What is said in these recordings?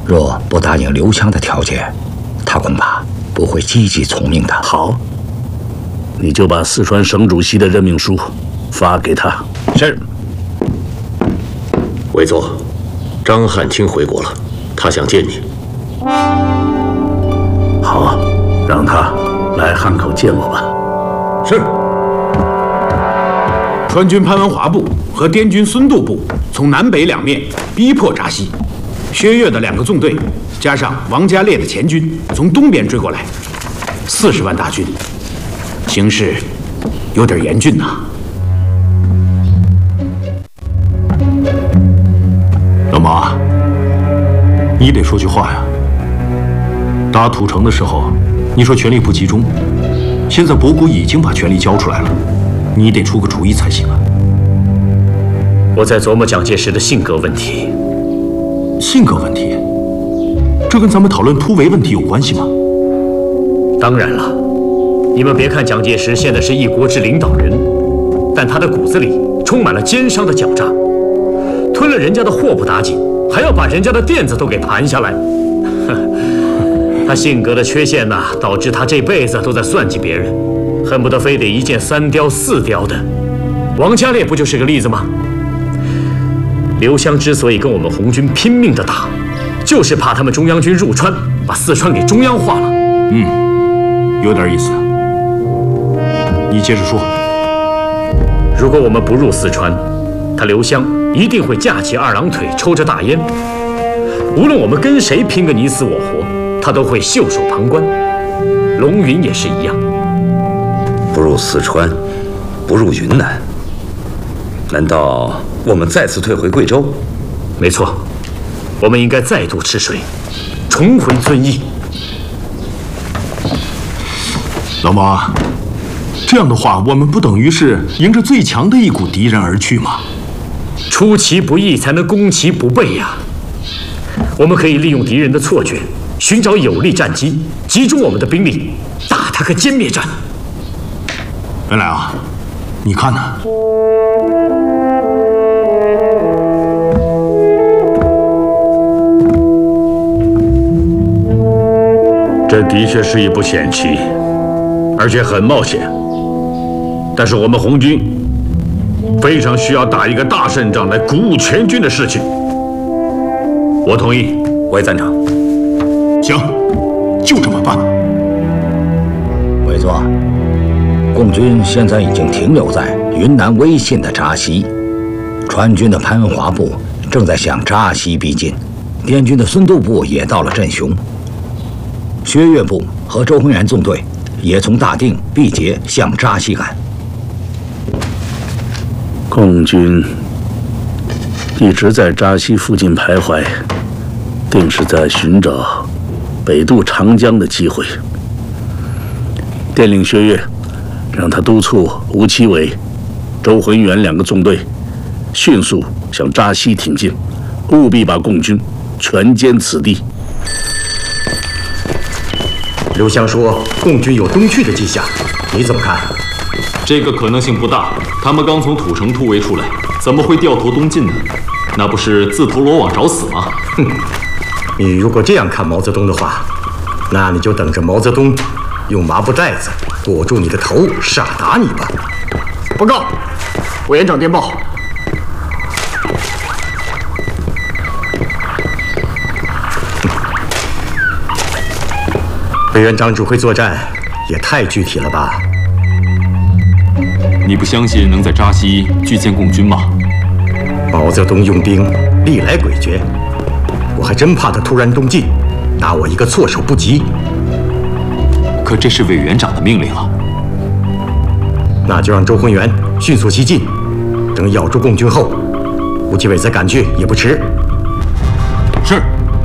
若不答应刘湘的条件，他恐怕不会积极从命的。 好，你就把四川省主席的任命书发给他。 是。 委座，张汉卿回国了，他想见你。 好，让他来汉口见我吧。 是。川军潘文华部和滇军孙度部从南北两面逼迫扎西，薛岳的2个纵队加上王家烈的前军从东边追过来，40万大军，形势有点严峻呐。 老毛，你得说句话呀。打土城的时候，你说权力不集中，现在博古已经把权力交出来了，你得出个主意才行啊。 我在琢磨蒋介石的性格问题。 性格问题？这跟咱们讨论突围问题有关系吗？ 当然了，你们别看蒋介石现在是一国之领导人，但他的骨子里充满了奸商的狡诈，吞了人家的货不打紧，还要把人家的垫子都给盘下来。他性格的缺陷呐，导致他这辈子都在算计别人，恨不得非得一箭3雕4雕的。王家烈不就是个例子吗？刘湘之所以跟我们红军拼命的打，就是怕他们中央军入川，把四川给中央化了。 有点意思。你接着说。 如果我们不入四川，他刘湘一定会架起2郎腿，抽着大烟。无论我们跟谁拼个你死我活，他都会袖手旁观。龙云也是一样。 不入四川，不入云南，难道我们再次退回贵州？ 没错，我们应该再度吃水，重回遵义。 老毛，这样的话，我们不等于是迎着最强的一股敌人而去吗？ 出其不意才能攻其不备呀。我们可以利用敌人的错觉，寻找有利战机，集中我们的兵力，打他个歼灭战。 元来啊，你看呢？ 这的确是一步险棋，而且很冒险。但是我们红军非常需要打一个大胜仗来鼓舞全军的士气。我同意， 我也赞成。 行，就这么办。 委座，共军现在已经停留在云南威信的扎西，川军的潘文华部正在向扎西逼近，滇军的孙度部也到了镇雄，薛岳部和周浑元纵队也从大定、毕节向扎西赶。 共军一直在扎西附近徘徊，定是在寻找北渡长江的机会。电令薛岳，让他督促吴奇伟、周浑元2个纵队迅速向扎西挺进，务必把共军全歼此地。 刘湘说共军有东去的迹象，你怎么看？ 这个可能性不大，他们刚从土城突围出来，怎么会掉头东进呢？那不是自投罗网找死吗？ 哼！你如果这样看毛泽东的话，那你就等着毛泽东用麻布袋子裹住你的头，傻打你吧。 报告，委员长电报。 委员长指挥作战也太具体了吧？ 你不相信能在扎西拒歼共军吗？ 毛泽东用兵历来诡谲，我还真怕他突然东进，打我一个措手不及。 可这是委员长的命令啊！ 那就让周浑元迅速西进，等咬住共军后，吴奇伟再赶去也不迟。 是。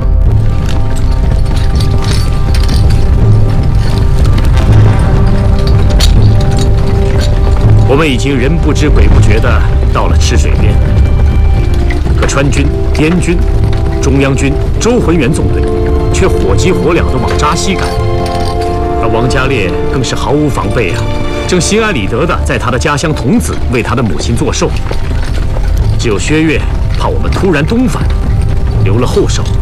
我们已经人不知鬼不觉地到了赤水边，可川军、滇军、中央军、周浑元纵队却火急火燎地往扎西赶，而王家烈更是毫无防备啊，正心安理得地在他的家乡桐梓为他的母亲做寿。只有薛岳怕我们突然东返，留了后手。